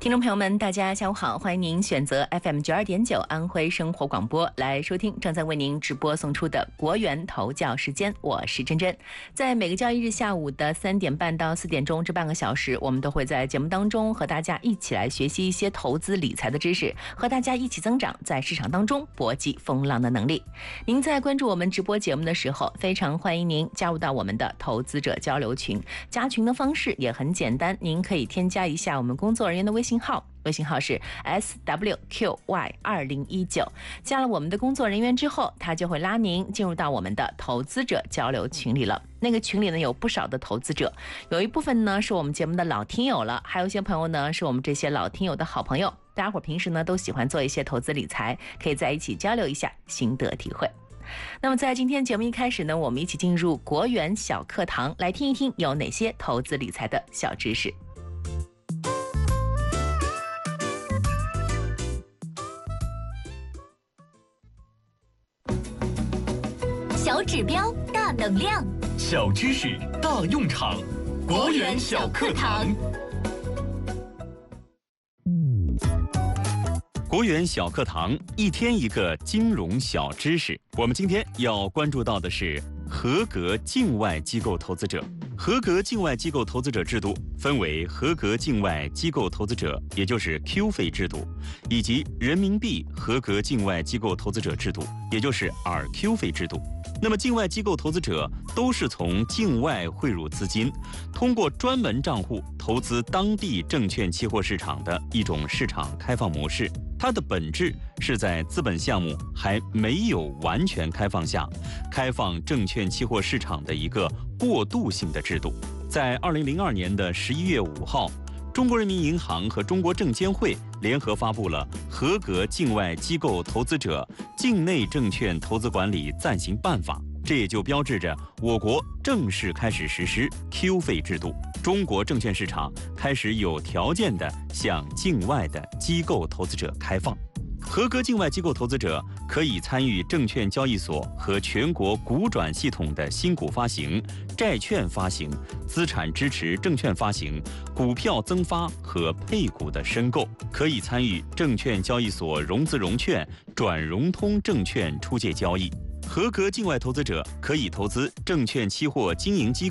听众朋友们，大家下午好，欢迎您选择 FM92.9安徽生活广播来收听正在为您直播送出的国元头教时间，我是珍珍。在每个交易日下午的3点半到4点钟这半个小时，我们都会在节目当中和大家一起来学习一些投资理财的知识，和大家一起增长在市场当中搏击风浪的能力。您在关注我们直播节目的时候，非常欢迎您加入到我们的投资者交流群。加群的方式也很简单，您可以添加一下我们工作人员的微信号是 SWQY2019， 加了我们的工作人员之后，他就会拉您进入到我们的投资者交流群里了。那个群里呢有不少的投资者，有一部分呢是我们节目的老听友了，还有一些朋友呢是我们这些老听友的好朋友。大家伙平时呢都喜欢做一些投资理财，可以在一起交流一下心得体会。那么在今天节目一开始呢，我们一起进入国元小课堂，来听一听有哪些投资理财的小知识。 小指标大能量， 小知识大用场，国元小课堂。国元小课堂，一天一个金融小知识。我们今天要关注到的是合格境外机构投资者。合格境外机构投资者制度分为合格境外机构投资者，也就是 Q 费制度，以及人民币合格境外机构投资者制度，也就是 RQ 费制度。那么境外机构投资者都是从境外汇入资金，通过专门账户投资当地证券期货市场的一种市场开放模式。它的本质是在资本项目还没有完全开放下，开放证券期货市场的一个过渡性的制度。在2002年的11月5号，中国人民银行和中国证监会联合发布了《合格境外机构投资者境内证券投资管理暂行办法》，这也就标志着我国正式开始实施 Q 费制度，中国证券市场开始有条件地向境外的机构投资者开放。合格境外机构投资者可以参与证券交易所和全国股转系统的新股发行、债券发行、资产支持证券发行、股票增发和配股的申购，可以参与证券交易所融资融券、转融通证券出借交易。合格境外投资者可以投资证券期货经营机